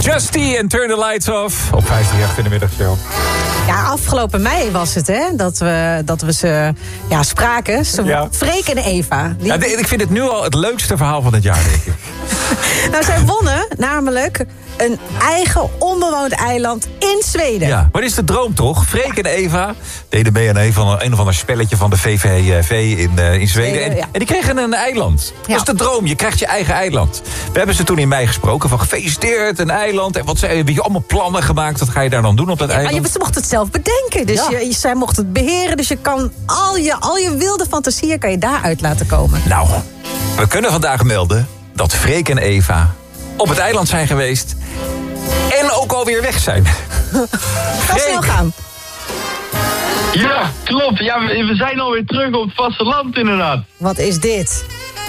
Justy en Turn the Lights Off op 538 in de middagshow. Ja, afgelopen mei was het, hè, dat we ze spraken. Freek en Eva. Ja, ik vind het nu al het leukste verhaal van het jaar, denk ik. Nou, zij wonnen namelijk een eigen onbewoond eiland in Zweden. Ja, maar dit is de droom toch? Freek en Eva deden mee aan een of ander spelletje van de VVV in Zweden. En die kregen een eiland. Dat is de droom, je krijgt je eigen eiland. We hebben ze toen in mei gesproken van gefeliciteerd, een eiland. En wat heb je allemaal plannen gemaakt, wat ga je daar dan doen op dat eiland? Maar ze mochten het zelf bedenken, dus zij mochten het beheren. Dus je kan al je wilde fantasieën kan je daaruit laten komen. Nou, we kunnen vandaag melden dat Freek en Eva op het eiland zijn geweest en ook alweer weg zijn. Kan snel gaan. Ja, klopt. Ja, we zijn alweer terug op het vasteland inderdaad. Wat is dit?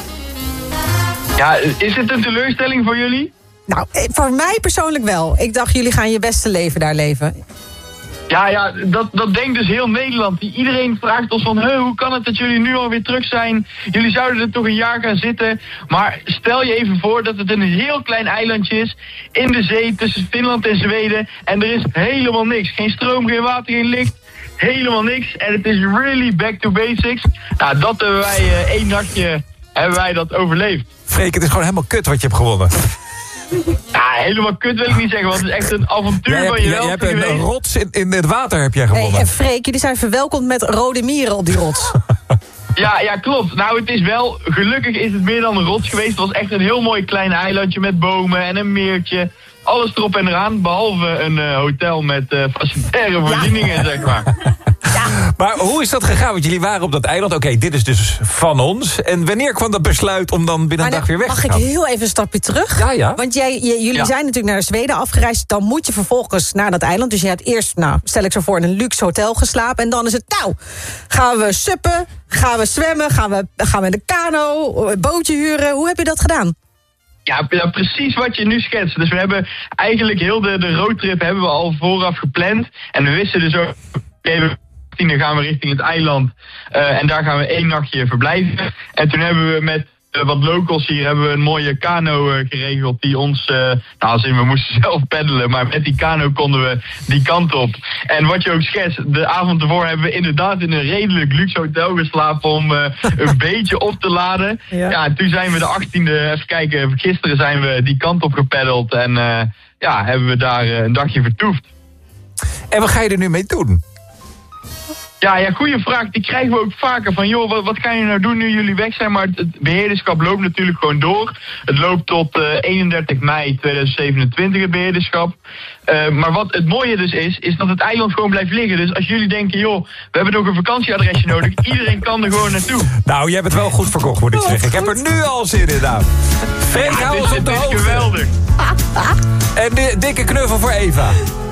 Ja, is het een teleurstelling voor jullie? Nou, voor mij persoonlijk wel. Ik dacht, jullie gaan je beste leven daar leven. Ja, dat denkt dus heel Nederland. Iedereen vraagt ons van, hoe kan het dat jullie nu alweer terug zijn? Jullie zouden er toch een jaar gaan zitten. Maar stel je even voor dat het een heel klein eilandje is in de zee tussen Finland en Zweden. En er is helemaal niks. Geen stroom, geen water, geen licht. Helemaal niks. En het is really back to basics. Nou, dat hebben wij 1 nachtje dat overleefd. Freek, het is gewoon helemaal kut wat je hebt gewonnen. Ja, helemaal kut wil ik niet zeggen, want het is echt een avontuur van je wel. Je hebt een rots in het water heb jij gewonnen. En Freek, jullie zijn verwelkomd met rode mieren op die rots. Ja, klopt. Nou, het is wel, gelukkig is het meer dan een rots geweest. Het was echt een heel mooi klein eilandje met bomen en een meertje. Alles erop en eraan, behalve een hotel met facilitaire voorzieningen, zeg maar. Ja. Maar hoe is dat gegaan? Want jullie waren op dat eiland. Oké, dit is dus van ons. En wanneer kwam dat besluit om dan binnen een dag weer weg te gaan? Mag ik heel even een stapje terug? Ja. Want jullie zijn natuurlijk naar Zweden afgereisd. Dan moet je vervolgens naar dat eiland. Dus je hebt eerst, stel ik zo voor, in een luxe hotel geslapen. En dan is het, gaan we suppen? Gaan we zwemmen? Gaan we in de kano? Een bootje huren? Hoe heb je dat gedaan? Ja, precies wat je nu schetst. Dus we hebben eigenlijk heel de roadtrip hebben we al vooraf gepland. En we wisten dus ook, dan gaan we richting het eiland. En daar gaan we 1 nachtje verblijven. En toen hebben we met wat locals hier hebben we een mooie kano geregeld die ons, we moesten zelf peddelen, maar met die kano konden we die kant op. En wat je ook schetst, de avond ervoor hebben we inderdaad in een redelijk luxe hotel geslapen om een beetje op te laden. Ja, toen zijn we de 18e, even kijken, gisteren zijn we die kant op gepeddeld en hebben we daar een dagje vertoefd. En wat ga je er nu mee doen? Ja, goede vraag. Die krijgen we ook vaker van, joh, wat kan je nou doen nu jullie weg zijn? Maar het beheerderschap loopt natuurlijk gewoon door. Het loopt tot 31 mei 2027, het beheerderschap. Maar wat het mooie dus is dat het eiland gewoon blijft liggen. Dus als jullie denken, joh, we hebben nog een vakantieadresje nodig, iedereen kan er gewoon naartoe. Nou, je hebt het wel goed verkocht, moet ik zeggen. Ik heb er nu al zin in, nou. Freek, hou ons op de hoogte. Het is geweldig. En dikke knuffel voor Eva.